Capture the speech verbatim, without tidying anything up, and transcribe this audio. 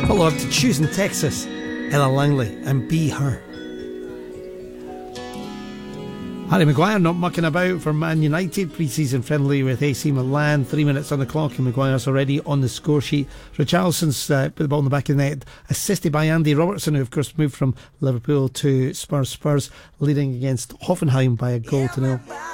Follow up to Choosing Texas, Ella Langley and Be Her. Harry Maguire not mucking about for Man United, pre-season friendly with A C Milan. Three minutes on the clock and Maguire's already on the score sheet. Richarlison's uh, put the ball in the back of the net, assisted by Andy Robertson, who of course moved from Liverpool to Spurs. Spurs leading against Hoffenheim by a goal to nil.